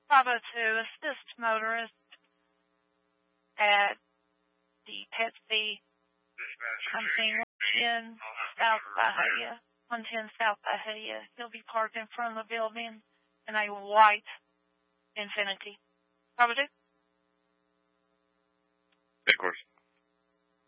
502, assist motorist at the Pepsi something in South Bahia, 110 South Bahia. He'll be parked in front of the building in a white Infiniti. 502? Of course.